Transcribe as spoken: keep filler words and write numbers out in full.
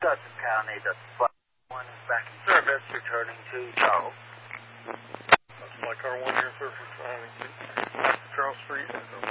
Hudson County, the one back in service, returning to Charles. That's my car one here, service returning to Charles Street.